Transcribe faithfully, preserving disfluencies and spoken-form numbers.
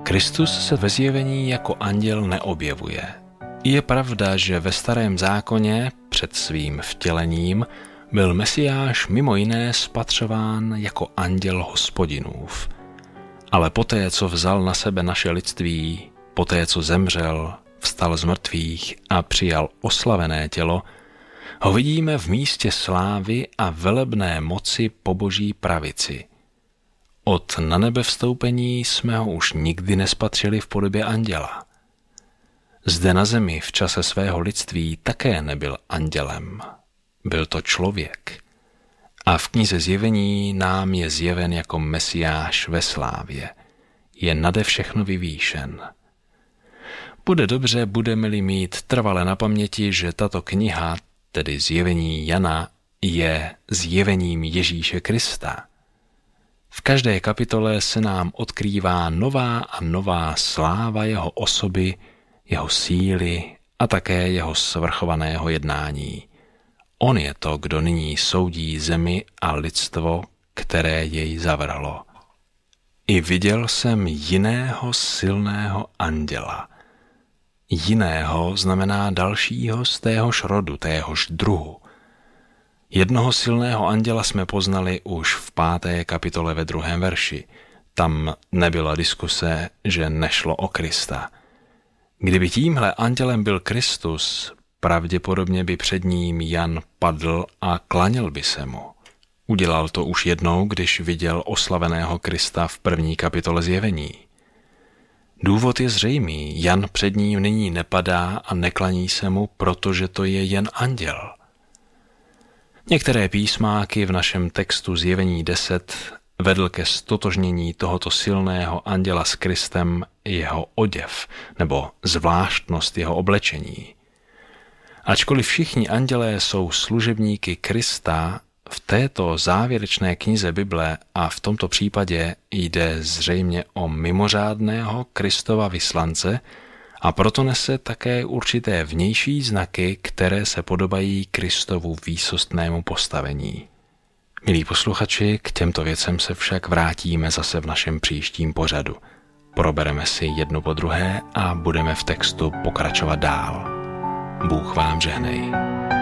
Kristus se ve zjevení jako anděl neobjevuje. Je pravda, že ve Starém zákoně před svým vtělením byl Mesiáš mimo jiné spatřován jako anděl Hospodinův. Ale poté, co vzal na sebe naše lidství, poté, co zemřel, vstal z mrtvých a přijal oslavené tělo, ho vidíme v místě slávy a velebné moci po Boží pravici. Od na nebe vstoupení jsme ho už nikdy nespatřili v podobě anděla. Zde na zemi v čase svého lidství také nebyl andělem. Byl to člověk. A v knize Zjevení nám je zjeven jako Mesiáš ve slávě. Je nade všechno vyvýšen. Bude dobře, budeme-li mít trvale na paměti, že tato kniha, tedy Zjevení Jana, je zjevením Ježíše Krista. V každé kapitole se nám odkrývá nová a nová sláva jeho osoby, jeho síly a také jeho svrchovaného jednání. On je to, kdo nyní soudí zemi a lidstvo, které jej zavrhlo. I viděl jsem jiného silného anděla. Jiného znamená dalšího z téhož rodu, téhož druhu. Jednoho silného anděla jsme poznali už v páté kapitole ve druhém verši. Tam nebyla diskuse, že nešlo o Krista. Kdyby tímhle andělem byl Kristus, pravděpodobně by před ním Jan padl a klaněl by se mu. Udělal to už jednou, když viděl oslaveného Krista v první kapitole Zjevení. Důvod je zřejmý, Jan před ním nyní nepadá a neklaní se mu, protože to je jen anděl. Některé písmáky v našem textu Zjevení deset vedl ke stotožnění tohoto silného anděla s Kristem jeho oděv nebo zvláštnost jeho oblečení. Ačkoliv všichni andělé jsou služebníky Krista, v této závěrečné knize Bible a v tomto případě jde zřejmě o mimořádného Kristova vyslance a proto nese také určité vnější znaky, které se podobají Kristovu výsostnému postavení. Milí posluchači, k těmto věcem se však vrátíme zase v našem příštím pořadu. Probereme si jedno po druhé a budeme v textu pokračovat dál. Bůh vám žehnej.